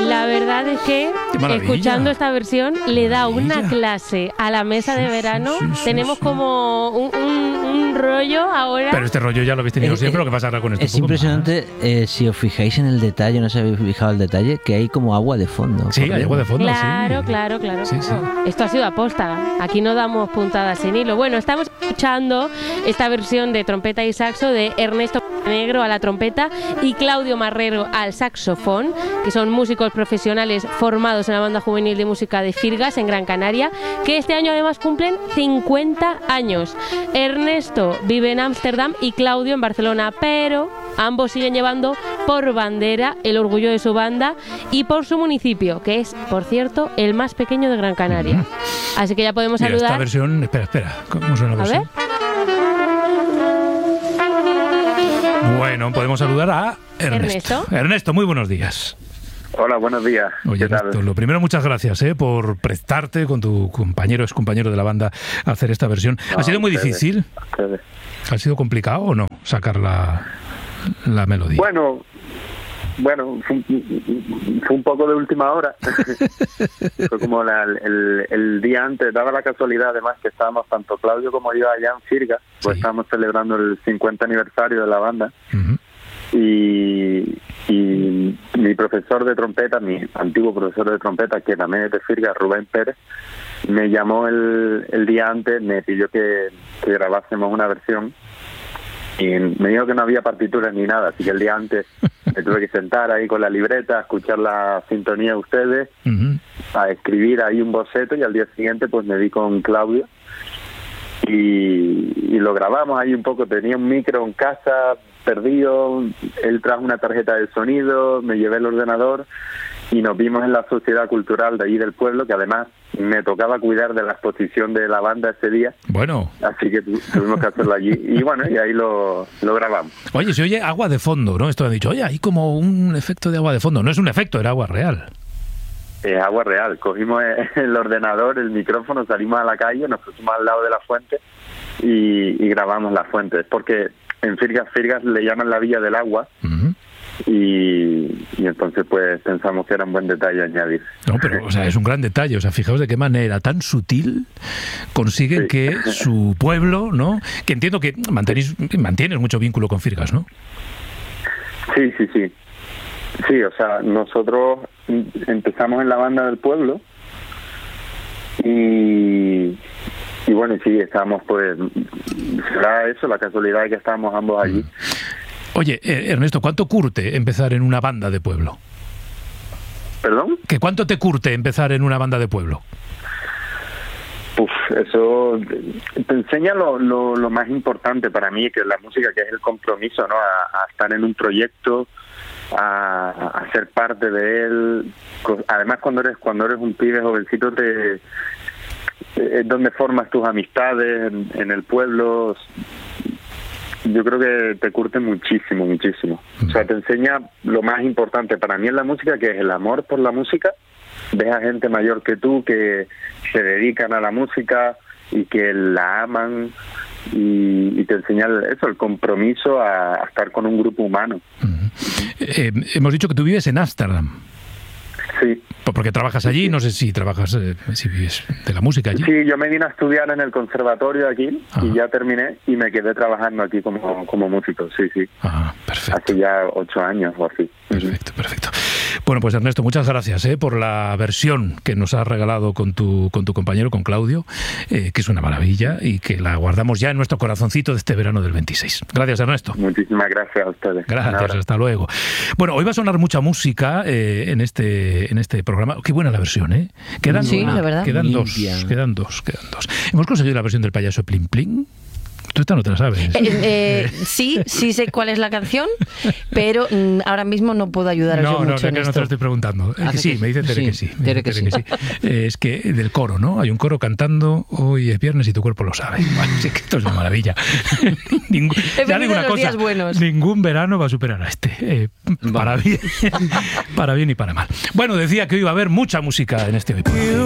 La verdad es que escuchando esta versión le da una clase a la mesa de verano. Tenemos como un rollo ahora. Pero este rollo ya lo habéis tenido siempre, lo que pasa ahora con esto. Es impresionante, si os fijáis en el detalle, no sé si habéis fijado el detalle, que hay como agua de fondo. Sí, hay agua de fondo, claro, sí. Claro. Sí. Esto ha sido aposta. Aquí no damos puntadas sin hilo. Bueno, estamos escuchando esta versión de trompeta y saxo de Ernesto Negro a la trompeta y Claudio Marrero al saxofón, que son músicos profesionales formados en la banda juvenil de música de Firgas en Gran Canaria, que este año además cumplen 50 años. Ernesto vive en Ámsterdam y Claudio en Barcelona, pero ambos siguen llevando por bandera el orgullo de su banda y por su municipio, que es, por cierto, el más pequeño de Gran Canaria. Así que ya podemos saludar. Esta versión, espera, ¿cómo suena la versión? Bueno, podemos saludar a Ernesto. Ernesto, muy buenos días. Hola, buenos días. Oye, Ernesto, lo primero, muchas gracias por prestarte con tu excompañero de la banda a hacer esta versión. ¿Ha sido muy difícil? ¿Ha sido complicado o no sacar la melodía? Bueno, fue un poco de última hora. Fue como el día antes, daba la casualidad además que estábamos tanto Claudio como yo allá en Firgas, pues estábamos celebrando el 50 aniversario de la banda. Y mi profesor de trompeta, mi antiguo profesor de trompeta, que también es de Firgas, Rubén Pérez, me llamó el día antes, me pidió que grabásemos una versión. Y me dijo que no había partituras ni nada, así que el día antes me tuve que sentar ahí con la libreta, a escuchar la sintonía de ustedes, a escribir ahí un boceto, y al día siguiente pues me vi con Claudio y lo grabamos ahí un poco. Tenía un micro en casa perdido, él trajo una tarjeta de sonido, me llevé el ordenador y nos vimos en la sociedad cultural de allí del pueblo, que además me tocaba cuidar de la exposición de la banda ese día. Bueno. Así que tuvimos que hacerlo allí. Y bueno, y ahí lo grabamos. Oye, se oye agua de fondo, ¿no? Esto han dicho, oye, hay como un efecto de agua de fondo. No es un efecto, era agua real. Es agua real. Cogimos el ordenador, el micrófono, salimos a la calle, nos pusimos al lado de la fuente y grabamos la fuente. Porque en Firgas le llaman la Villa del Agua. Y entonces pues pensamos que era un buen detalle añadir. No, pero o sea, es un gran detalle. O sea, fijaos de qué manera tan sutil consiguen que su pueblo, ¿no? Que entiendo que mantienes mucho vínculo con Firgas, ¿no? Sí. Sí, o sea, nosotros empezamos en la banda del pueblo y bueno, sí, estábamos pues, será eso, la casualidad de que estábamos ambos allí. Oye, Ernesto, ¿cuánto curte empezar en una banda de pueblo? ¿Perdón? ¿Que cuánto te curte empezar en una banda de pueblo? Eso te enseña lo más importante para mí, que es la música, que es el compromiso, ¿no? A estar en un proyecto, a ser parte de él. Además, cuando eres un pibe jovencito, es donde formas tus amistades en el pueblo. Yo creo que te curte muchísimo. O sea, te enseña lo más importante para mí en la música, que es el amor por la música. Ves a gente mayor que tú que se dedican a la música y que la aman, y te enseña el compromiso a estar con un grupo humano. Hemos dicho que tú vives en Ámsterdam. Sí. Porque trabajas allí, no sé si trabajas, si vives de la música allí. Sí, yo me vine a estudiar en el conservatorio aquí y ya terminé y me quedé trabajando aquí como músico, sí. Perfecto. Hace ya 8 años o así. Perfecto. Bueno, pues Ernesto, muchas gracias por la versión que nos has regalado con tu compañero, con Claudio, que es una maravilla y que la guardamos ya en nuestro corazoncito de este verano del 26. Gracias, Ernesto. Muchísimas gracias a ustedes. Gracias, hasta luego. Bueno, hoy va a sonar mucha música en este programa. Qué buena la versión, ¿eh? La verdad. Quedan dos. Hemos conseguido la versión del payaso Plin Plin. Tú esta no te la sabes. Sí sé cuál es la canción, pero ahora mismo no puedo ayudaros yo mucho en esto. No te lo estoy preguntando. Que sí, me dice Tere que sí. Tere que sí. Es que del coro, ¿no? Hay un coro cantando hoy es viernes y tu cuerpo lo sabe. Bueno, sí que esto es una maravilla. Ya digo una cosa, ningún verano va a superar a este. Para bien y para mal. Bueno, decía que hoy va a haber mucha música en este hoy.